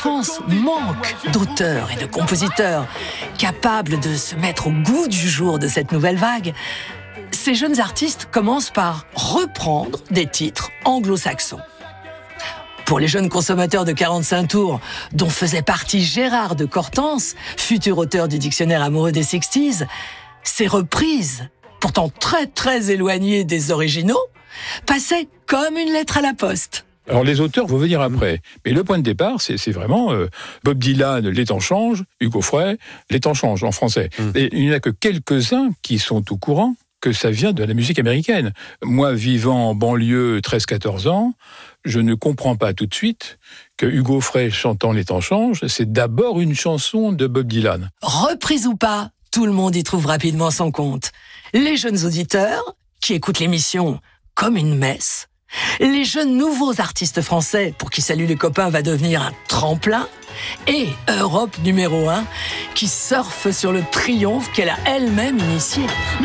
France manque d'auteurs et de compositeurs capables de se mettre au goût du jour de cette nouvelle vague. Ces jeunes artistes commencent par reprendre des titres anglo-saxons. Pour les jeunes consommateurs de 45 tours, dont faisait partie Gérard de Cortance, futur auteur du dictionnaire amoureux des 60s, ces reprises, pourtant très éloignées des originaux, passaient comme une lettre à la poste. Alors les auteurs vont venir après, mais le point de départ, c'est vraiment Bob Dylan, Les temps changent, Hugo Frey, Les temps changent en français. Et il n'y en a que quelques-uns qui sont au courant que ça vient de la musique américaine. Moi, vivant en banlieue 13-14 ans, je ne comprends pas tout de suite que Hugo Frey chantant Les temps changent, c'est d'abord une chanson de Bob Dylan. Reprise ou pas, tout le monde y trouve rapidement son compte. Les jeunes auditeurs, qui écoutent l'émission comme une messe, les jeunes nouveaux artistes français pour qui Salut les copains va devenir un tremplin, et Europe numéro 1 qui surfe sur le triomphe qu'elle a elle-même initié.